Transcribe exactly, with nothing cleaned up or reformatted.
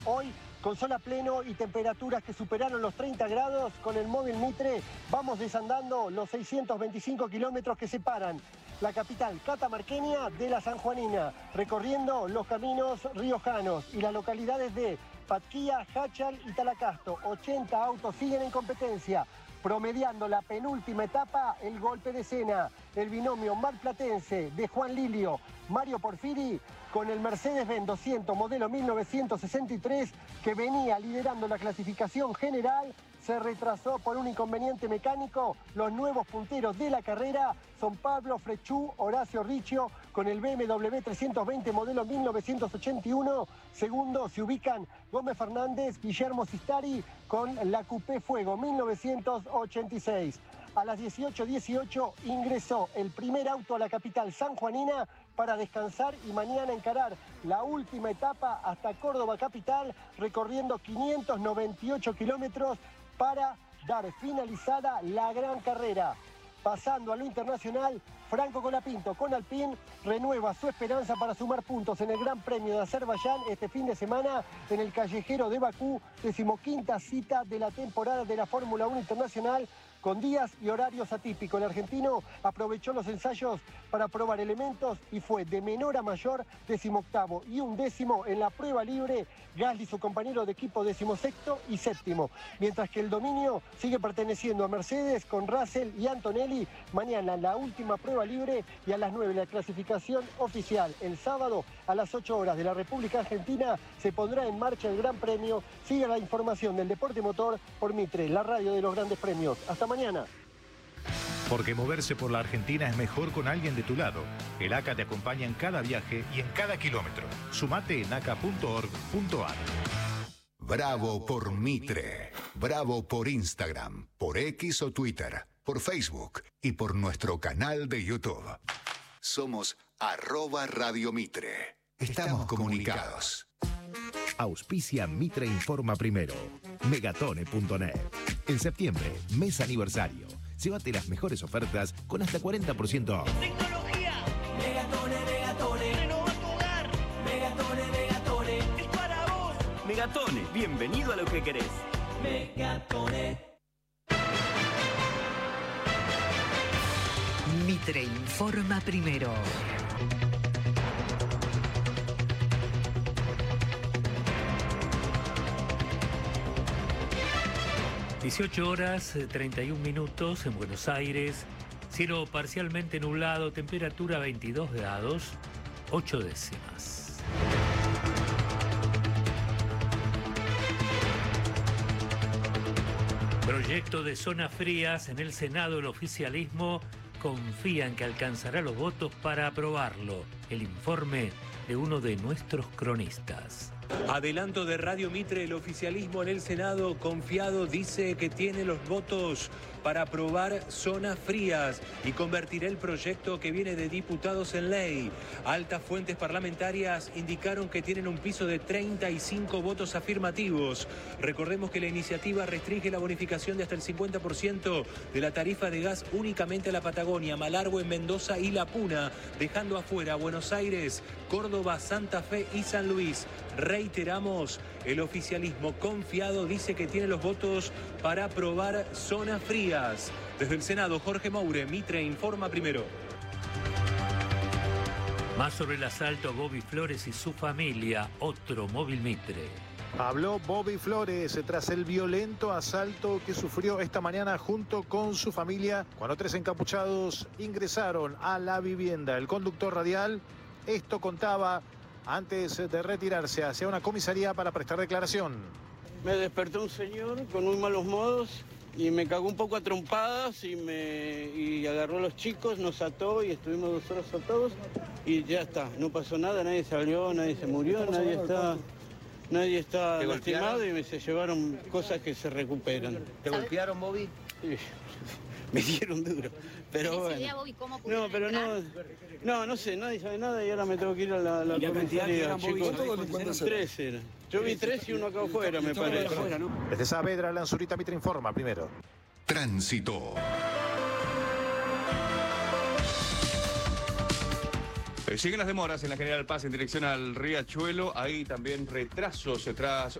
Hoy, con sol a pleno y temperaturas que superaron los treinta grados, con el móvil Mitre vamos desandando los seiscientos veinticinco kilómetros que separan la capital catamarqueña de la sanjuanina, recorriendo los caminos riojanos y las localidades de Patquía, Jáchal y Talacasto. ochenta autos siguen en competencia, promediando la penúltima etapa, el golpe de escena. El binomio marplatense de Juan Lilio, Mario Porfiri, con el Mercedes-Benz doscientos modelo mil novecientos sesenta y tres, que venía liderando la clasificación general, se retrasó por un inconveniente mecánico. Los nuevos punteros de la carrera son Pablo Frechú, Horacio Riccio, con el B M W trescientos veinte modelo mil novecientos ochenta y uno. Segundo se ubican Gómez Fernández, Guillermo Sistari, con la Coupé Fuego mil novecientos ochenta y seis. A las dieciocho dieciocho ingresó el primer auto a la capital sanjuanina para descansar y mañana encarar la última etapa hasta Córdoba capital, recorriendo quinientos noventa y ocho kilómetros para dar finalizada la gran carrera. Pasando a lo internacional, Franco Colapinto con Alpine renueva su esperanza para sumar puntos en el Gran Premio de Azerbaiyán este fin de semana en el callejero de Bakú, decimoquinta cita de la temporada de la Fórmula uno Internacional, con días y horarios atípicos. El argentino aprovechó los ensayos para probar elementos y fue de menor a mayor, decimoctavo y undécimo en la prueba libre. Gasly, su compañero de equipo, decimosexto y séptimo. Mientras que el dominio sigue perteneciendo a Mercedes con Russell y Antonelli. Mañana la última prueba libre y a las nueve la clasificación oficial. El sábado a las ocho horas de la República Argentina se pondrá en marcha el Gran Premio. Sigue la información del deporte motor por Mitre, la radio de los grandes premios. Hasta mañana. Porque moverse por la Argentina es mejor con alguien de tu lado. El A C A te acompaña en cada viaje y en cada kilómetro. Sumate en aca punto org punto ar. Bravo por Mitre. Bravo por Instagram, por X o Twitter, por Facebook y por nuestro canal de YouTube. Somos arroba Radio Mitre. Estamos comunicados. Auspicia Mitre Informa Primero. Megatone punto net. En septiembre, mes aniversario. Llévate las mejores ofertas con hasta cuarenta por ciento off. ¡Tecnología! Megatone, Megatone. Renova tu hogar. Megatone, Megatone. Es para vos. Megatone, bienvenido a lo que querés. Megatone. Mitre Informa Primero. dieciocho horas, treinta y un minutos en Buenos Aires, cielo parcialmente nublado, temperatura veintidós grados, ocho décimas. Proyecto de zonas frías en el Senado. El oficialismo confía en que alcanzará los votos para aprobarlo. El informe de uno de nuestros cronistas. Adelanto de Radio Mitre, el oficialismo en el Senado confiado dice que tiene los votos para aprobar zonas frías y convertirá el proyecto que viene de diputados en ley. Altas fuentes parlamentarias indicaron que tienen un piso de treinta y cinco votos afirmativos. Recordemos que la iniciativa restringe la bonificación de hasta el cincuenta por ciento de la tarifa de gas únicamente a la Patagonia, Malargüe, Mendoza y La Puna, dejando afuera Buenos Aires, Córdoba, Santa Fe y San Luis. Reiteramos, el oficialismo confiado dice que tiene los votos para aprobar zonas frías. Desde el Senado, Jorge Moure, Mitre Informa Primero. Más sobre el asalto a Bobby Flores y su familia, otro móvil Mitre. Habló Bobby Flores tras el violento asalto que sufrió esta mañana junto con su familia cuando tres encapuchados ingresaron a la vivienda. El conductor radial esto contaba antes de retirarse hacia una comisaría para prestar declaración. Me despertó un señor con muy malos modos y me cagó un poco a trompadas y, me, y agarró a los chicos, nos ató y estuvimos dos horas atados y ya está, no pasó nada, nadie salió, nadie se murió, nadie está, nadie está lastimado y me se llevaron cosas que se recuperan. ¿Te golpearon, Bobby? Sí. Me dieron duro, pero bueno. Bobby, ¿cómo no, pero no, no, no sé, nadie sabe nada y ahora me tengo que ir a la, la comisaría, chicos. Tres era. Yo vi tres y uno acá afuera, me parece. Desde Saavedra, Lanzurita Mitre Informa Primero. Tránsito. Eh, siguen las demoras en la General Paz en dirección al Riachuelo. Hay también retrasos tras